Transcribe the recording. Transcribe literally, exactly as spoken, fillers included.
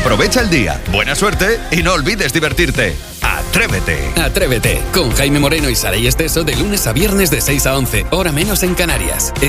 Aprovecha el día, buena suerte y no olvides divertirte. ¡Atrévete! Atrévete, con Jaime Moreno y Saray Esteso de lunes a viernes de seis a once, hora menos en Canarias.